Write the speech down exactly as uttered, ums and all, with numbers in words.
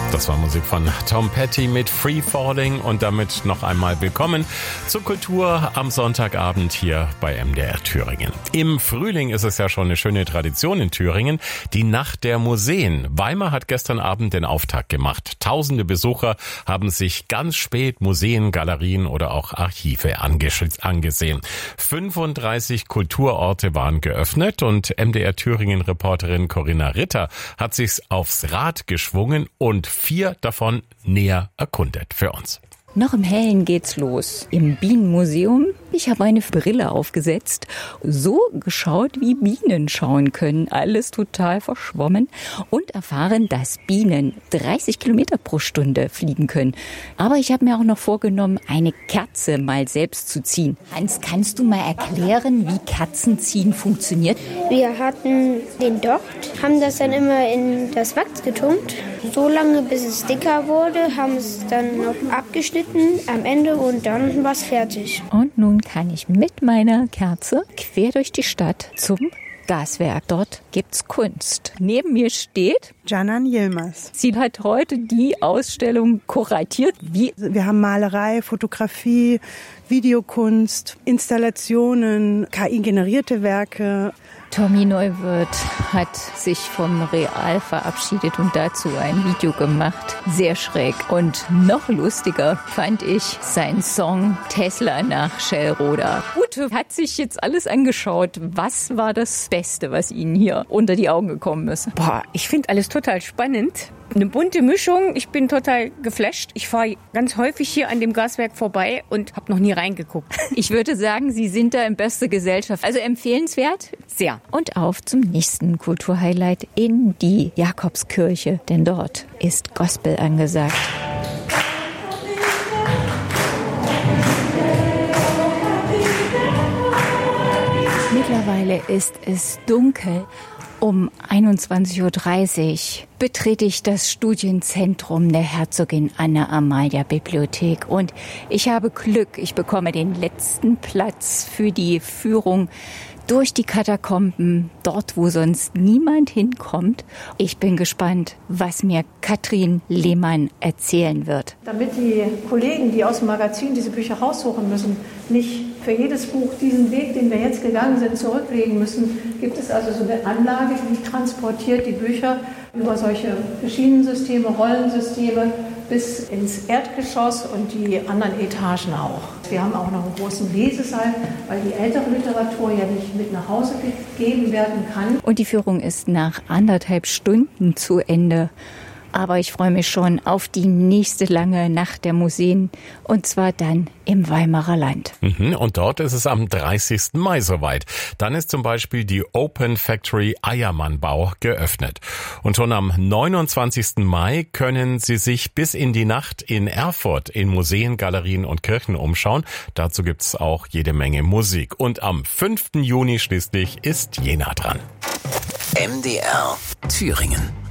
Das war Musik von Tom Petty mit Free Falling und damit noch einmal willkommen zur Kultur am Sonntagabend hier bei M D R Thüringen. Im Frühling ist es ja schon eine schöne Tradition in Thüringen, die Nacht der Museen. Weimar hat gestern Abend den Auftakt gemacht. Tausende Besucher haben sich ganz spät Museen, Galerien oder auch Archive angesehen. fünfunddreißig Kulturorte waren geöffnet und M D R Thüringen-Reporterin Corinna Ritter hat sich's aufs Rad geschwungen und vier davon näher erkundet für uns. Noch im Hellen geht's los. Im Bienenmuseum. Ich habe eine Brille aufgesetzt, so geschaut, wie Bienen schauen können. Alles total verschwommen und erfahren, dass Bienen dreißig Kilometer pro Stunde fliegen können. Aber ich habe mir auch noch vorgenommen, eine Kerze mal selbst zu ziehen. Hans, kannst du mal erklären, wie Kerzenziehen funktioniert? Wir hatten den Docht, haben das dann immer in das Wachs getunkt, so lange bis es dicker wurde, haben es dann noch abgeschnitten am Ende und dann war es fertig. Und nun kann ich mit meiner Kerze quer durch die Stadt zum Gaswerk. Dort gibt's Kunst. Neben mir steht Canan Yilmaz. Sie hat heute die Ausstellung kuratiert. Wie? Wir haben Malerei, Fotografie, Videokunst, Installationen, K I-generierte Werke. Tommy Neuwirth hat sich vom Real verabschiedet und dazu ein Video gemacht. Sehr schräg. Und noch lustiger fand ich seinen Song Tesla nach Schellroda. Ute hat sich jetzt alles angeschaut. Was war das Beste, was Ihnen hier unter die Augen gekommen ist? Boah, ich finde alles total spannend. Eine bunte Mischung. Ich bin total geflasht. Ich fahre ganz häufig hier an dem Gaswerk vorbei und habe noch nie reingeguckt. Ich würde sagen, Sie sind da in bester Gesellschaft. Also empfehlenswert? Sehr. Und auf zum nächsten Kulturhighlight in die Jakobskirche. Denn dort ist Gospel angesagt. Mittlerweile ist es dunkel. Um einundzwanzig Uhr dreißig betrete ich das Studienzentrum der Herzogin Anna Amalia Bibliothek und ich habe Glück, ich bekomme den letzten Platz für die Führung durch die Katakomben, dort wo sonst niemand hinkommt. Ich bin gespannt, was mir Katrin Lehmann erzählen wird. Damit die Kollegen, die aus dem Magazin diese Bücher raussuchen müssen, nicht für jedes Buch diesen Weg, den wir jetzt gegangen sind, zurücklegen müssen, gibt es also so eine Anlage, die transportiert die Bücher über solche Schienensysteme, Rollensysteme bis ins Erdgeschoss und die anderen Etagen auch. Wir haben auch noch einen großen Lesesaal, weil die ältere Literatur ja nicht mit nach Hause gegeben werden kann. Und die Führung ist nach anderthalb Stunden zu Ende. Aber ich freue mich schon auf die nächste lange Nacht der Museen und zwar dann im Weimarer Land. Mhm, und dort ist es am dreißigsten Mai soweit. Dann ist zum Beispiel die Open Factory Eiermannbau geöffnet. Und schon am neunundzwanzigsten Mai können Sie sich bis in die Nacht in Erfurt in Museen, Galerien und Kirchen umschauen. Dazu gibt's auch jede Menge Musik. Und am fünften Juni schließlich ist Jena dran. M D R Thüringen.